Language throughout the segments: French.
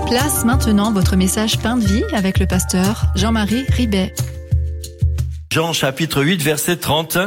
Place maintenant votre message Pain de vie avec le pasteur Jean-Marie Ribet. Jean chapitre 8 verset 30.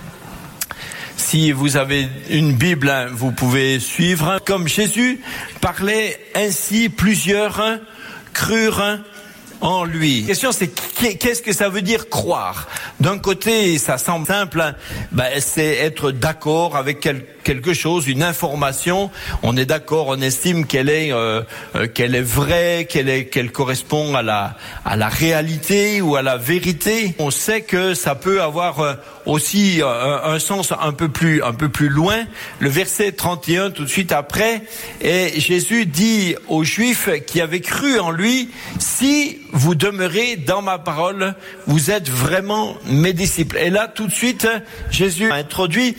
Si vous avez une Bible, vous pouvez suivre. Comme Jésus parlait ainsi, plusieurs crurent en lui. La question c'est qu'est-ce que ça veut dire croire? D'un côté, ça semble simple, c'est être d'accord avec quelque chose, une information. On est d'accord, on estime qu'elle est vraie, qu'elle correspond à la réalité ou à la vérité. On sait que ça peut avoir aussi un sens un peu plus loin. Le verset 31 tout de suite après, et Jésus dit aux Juifs qui avaient cru en lui: si vous demeurez dans ma parole, vous êtes vraiment mes disciples. Et là, tout de suite, Jésus a introduit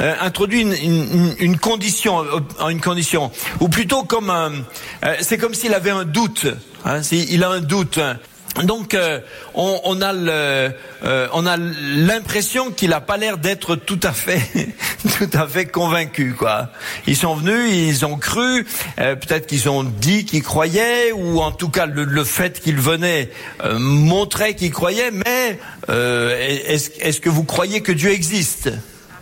une condition, ou plutôt c'est comme s'il avait un doute. Il a un doute. Donc, on a l'impression qu'il a pas l'air d'être tout à fait convaincu, quoi. Ils sont venus, ils ont cru, peut-être qu'ils ont dit qu'ils croyaient, ou en tout cas le fait qu'ils venaient montrait qu'ils croyaient. Mais est-ce que vous croyez que Dieu existe?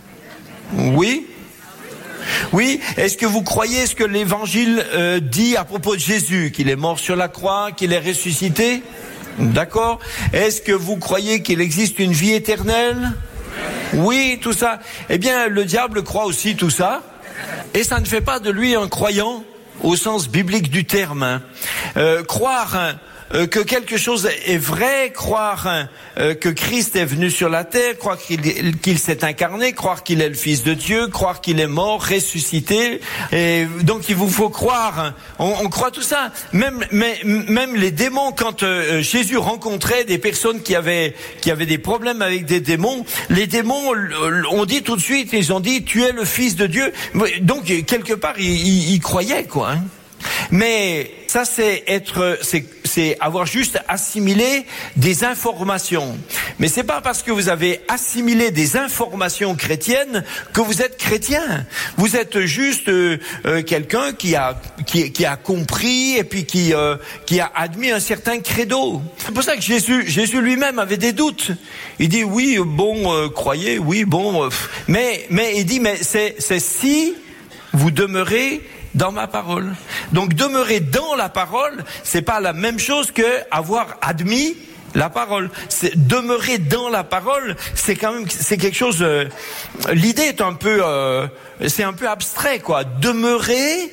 Oui. Oui, est-ce que vous croyez ce que l'Évangile dit à propos de Jésus, qu'il est mort sur la croix, qu'il est ressuscité? D'accord. Est-ce que vous croyez qu'il existe une vie éternelle? Oui, tout ça. Eh bien, le diable croit aussi tout ça, et ça ne fait pas de lui un croyant au sens biblique du terme. Croire que quelque chose est vrai, croire que Christ est venu sur la terre, croire qu'il s'est incarné, croire qu'il est le Fils de Dieu, croire qu'il est mort, ressuscité. Et donc il vous faut croire. On croit tout ça. Même les démons, quand Jésus rencontrait des personnes qui avaient des problèmes avec des démons, les démons ont dit tout de suite, ils ont dit: tu es le Fils de Dieu. Donc quelque part ils croyaient, quoi. Mais ça, c'est avoir juste assimilé des informations. Mais c'est pas parce que vous avez assimilé des informations chrétiennes que vous êtes chrétien. Vous êtes juste quelqu'un qui a compris et puis qui a admis un certain credo. C'est pour ça que Jésus lui-même avait des doutes. Il dit: oui, croyez, oui, mais il dit: mais c'est si vous demeurez dans ma parole. Donc demeurer dans la parole, c'est pas la même chose que avoir admis la parole. Demeurer dans la parole, c'est quelque chose. L'idée est c'est un peu abstrait, quoi. Demeurer,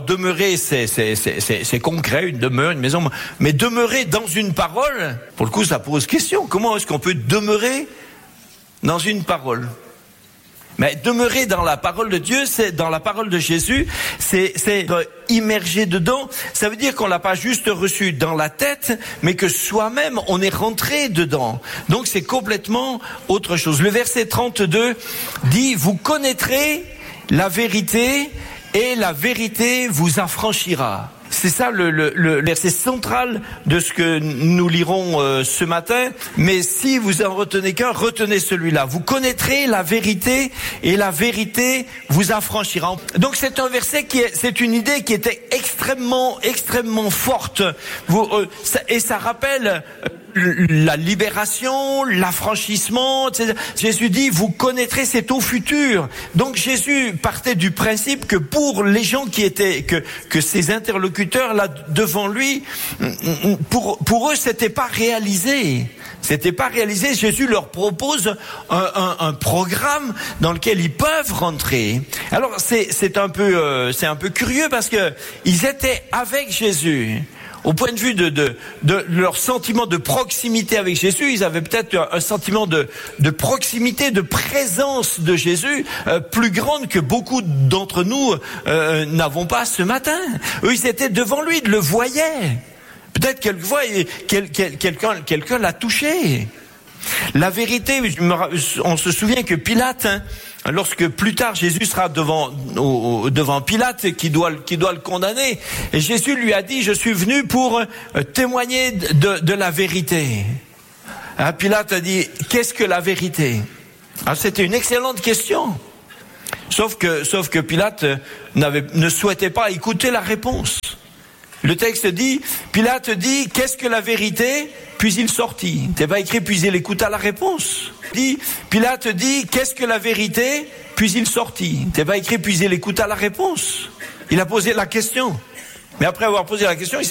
c'est concret, une demeure, une maison. Mais demeurer dans une parole, pour le coup, ça pose question. Comment est-ce qu'on peut demeurer dans une parole? Mais demeurer dans la parole de Dieu, c'est dans la parole de Jésus, c'est immergé dedans. Ça veut dire qu'on l'a pas juste reçu dans la tête, mais que soi-même on est rentré dedans. Donc c'est complètement autre chose. Le verset 32 dit: vous connaîtrez la vérité et la vérité vous affranchira. C'est ça le verset central de ce que nous lirons ce matin. Mais si vous en retenez qu'un, retenez celui-là. Vous connaîtrez la vérité et la vérité vous affranchira. Donc c'est un verset c'est une idée qui était extrêmement forte. Et ça rappelle la libération, l'affranchissement, etc. Jésus dit: vous connaîtrez, c'est au futur. Donc Jésus partait du principe que pour les gens qui étaient, que ces interlocuteurs là devant lui, pour eux c'était pas réalisé. Jésus leur propose un programme dans lequel ils peuvent rentrer. Alors c'est un peu curieux parce que ils étaient avec Jésus. Au point de vue de leur sentiment de proximité avec Jésus, ils avaient peut-être un sentiment de proximité, de présence de Jésus plus grande que beaucoup d'entre nous n'avons pas ce matin. Eux, ils étaient devant lui, ils le voyaient. Peut-être quelquefois, quelqu'un l'a touché. La vérité, on se souvient que Pilate, lorsque plus tard Jésus sera devant Pilate qui doit le condamner, et Jésus lui a dit: je suis venu pour témoigner de la vérité. Pilate a dit: qu'est-ce que la vérité? Alors c'était une excellente question. Sauf que Pilate ne souhaitait pas écouter la réponse. Le texte dit, Pilate dit, qu'est-ce que la vérité? Puis il sortit. C'est pas écrit, puis il écouta la réponse. Pilate dit, qu'est-ce que la vérité? Puis il sortit. C'est pas écrit, puis il écouta la réponse. Il a posé la question. Mais après avoir posé la question, il